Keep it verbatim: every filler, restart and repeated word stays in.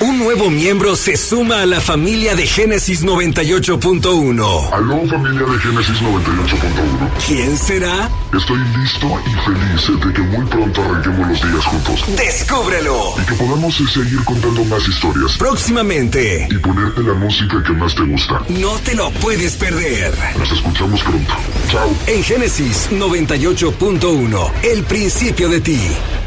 Un nuevo miembro se suma a la familia de Génesis noventa y ocho punto uno. Aló, familia de Génesis noventa y ocho punto uno. ¿Quién será? Estoy listo y feliz de que muy pronto arranquemos los días juntos. ¡Descúbrelo! Y que podamos seguir contando más historias. Próximamente. Y ponerte la música que más te gusta. No te lo puedes perder. Nos escuchamos pronto. Chao. En Génesis noventa y ocho punto uno, el principio de ti.